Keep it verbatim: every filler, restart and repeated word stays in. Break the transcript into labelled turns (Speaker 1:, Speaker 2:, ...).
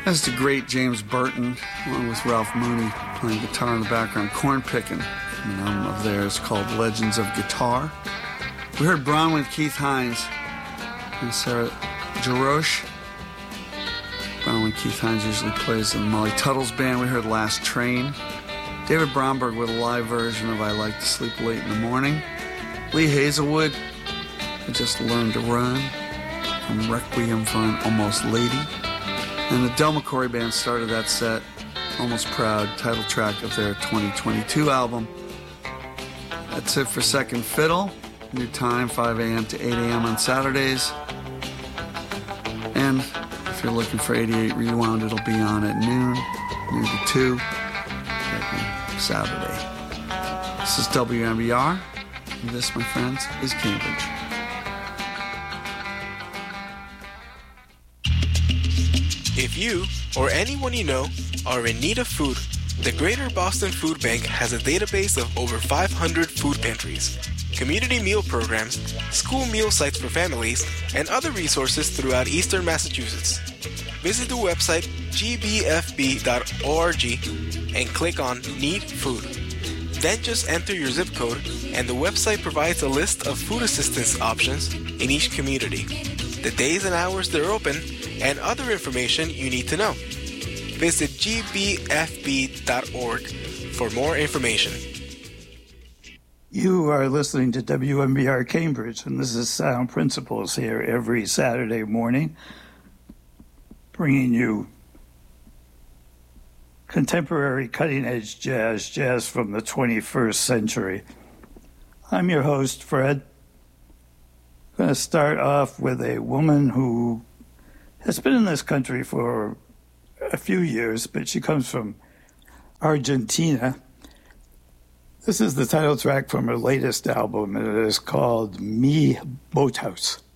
Speaker 1: That's the great James Burton, along with Ralph Mooney playing guitar in the background. Corn Pickin', from an album of theirs called Legends of Guitar. We heard Bronwyn Keith Hines and Sarah Jarosz. Bronwyn Keith Hines usually plays in Molly Tuttle's band. We heard Last Train. David Bromberg with a live version of I Like to Sleep Late in the Morning. Lee Hazelwood, I Just Learned to Run, from Requiem for an Almost Lady. And the Del McCoury Band started that set, Almost Proud, title track of their twenty twenty-two album. That's it for Second Fiddle. New time, five a.m. to eight a.m. on Saturdays. And if you're looking for eighty-eight Rewound, it'll be on at noon, noon to two, every Saturday. This is W M B R, and this, my friends, is Cambridge.
Speaker 2: If you or anyone you know are in need of food, the Greater Boston Food Bank has a database of over five hundred food pantries, community meal programs, school meal sites for families, and other resources throughout eastern Massachusetts. Visit the website g b f b dot org and click on Need Food. Then just enter your zip code, and the website provides a list of food assistance options in each community, the days and hours they're open, and other information you need to know. Visit g b f b dot org for more information.
Speaker 3: You are listening to W M B R Cambridge, and this is Sound Principles here every Saturday morning, bringing you contemporary cutting-edge jazz, jazz from the twenty-first century. I'm your host, Fred. I'm going to start off with a woman who has been in this country for a few years, but she comes from Argentina. This is the title track from her latest album, and it is called Mi Boathouse.